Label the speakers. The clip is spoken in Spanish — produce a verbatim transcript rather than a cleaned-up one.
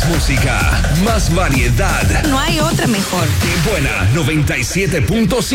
Speaker 1: música, más variedad.
Speaker 2: No hay otra mejor.
Speaker 1: Qué buena, noventa y siete punto cinco.